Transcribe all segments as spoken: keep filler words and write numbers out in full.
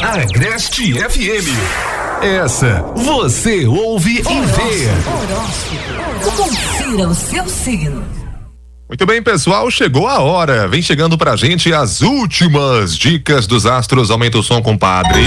Agreste F M. Essa você ouve e vê. Horóscopo. Confira o seu signo. Muito bem, pessoal, chegou a hora. Vem chegando pra gente as últimas dicas dos astros. Aumenta o som, compadre.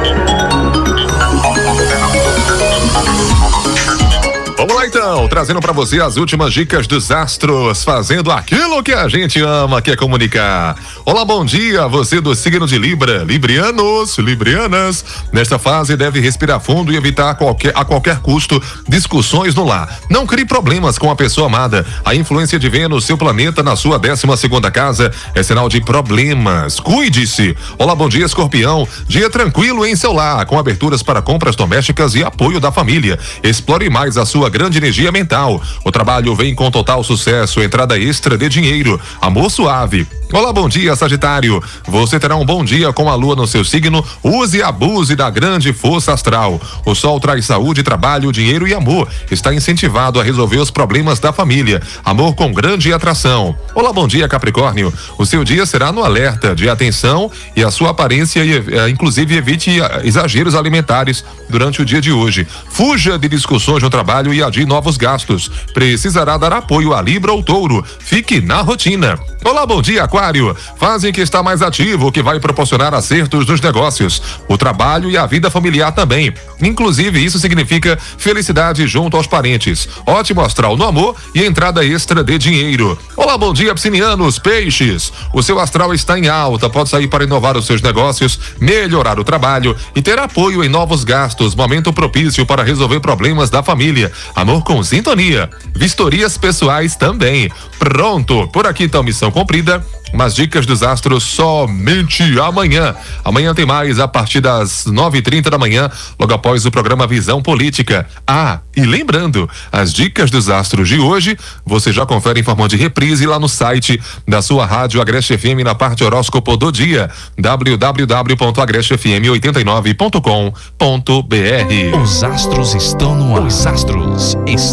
Vamos lá então, trazendo pra você as últimas dicas dos astros, fazendo aquilo que a gente ama, que é comunicar. Olá, bom dia, você do signo de Libra, librianos, librianas. Nesta fase deve respirar fundo e evitar qualquer, a qualquer custo discussões no lar. Não crie problemas com a pessoa amada. A influência de Vênus, seu planeta, na sua décima segunda casa, é sinal de problemas. Cuide-se. Olá, bom dia, Escorpião. Dia tranquilo em seu lar, com aberturas para compras domésticas e apoio da família. Explore mais a sua grande energia mental. O trabalho vem com total sucesso, entrada extra de dinheiro, amor suave. Olá, bom dia, Sagitário. Você terá um bom dia com a lua no seu signo. Use e abuse da grande força astral. O sol traz saúde, trabalho, dinheiro e amor. Está incentivado a resolver os problemas da família. Amor com grande atração. Olá, bom dia, Capricórnio. O seu dia será no alerta de atenção e a sua aparência, inclusive, evite exageros alimentares durante o dia de hoje. Fuja de discussões no trabalho e adie novos gastos. Precisará dar apoio a Libra ou Touro. Fique na rotina. Olá, bom dia, Aquário. Fase que está mais ativo, que vai proporcionar acertos nos negócios, o trabalho e a vida familiar também. Inclusive, isso significa felicidade junto aos parentes. Ótimo astral no amor e entrada extra de dinheiro. Olá, bom dia, Piscinianos, Peixes. O seu astral está em alta, pode sair para inovar os seus negócios, melhorar o trabalho e ter apoio em novos gastos. Momento propício para resolver problemas da família. Amor com sintonia. Vistorias pessoais também. Pronto, por aqui então missão cumprida. Mas dicas dos astros somente amanhã. Amanhã tem mais a partir das nove e trinta da manhã, logo após o programa Visão Política. Ah, e lembrando, as dicas dos astros de hoje você já confere em forma de reprise lá no site da sua rádio Agreste F M, na parte horóscopo do dia, w w w ponto agreste f m oitenta e nove ponto com ponto b r. Os astros estão no ar. Os astros estão